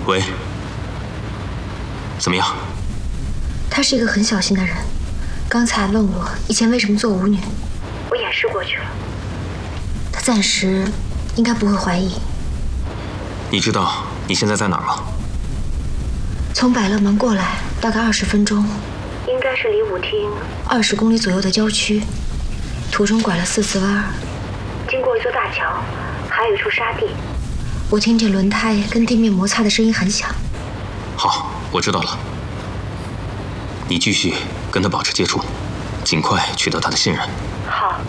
喂，怎么样？ 他是一个很小心的人，刚才问我以前为什么做舞女，我掩饰过去了。他暂时应该不会怀疑。 你知道你现在在哪儿吗？ 从百乐门过来大概20分钟，应该是离舞厅20公里左右的郊区。途中拐了4次弯，经过一座大桥，还有一处沙地。我听见轮胎跟地面摩擦的声音很响。 好，我知道了。你继续跟他保持接触，尽快取得他的信任。 好。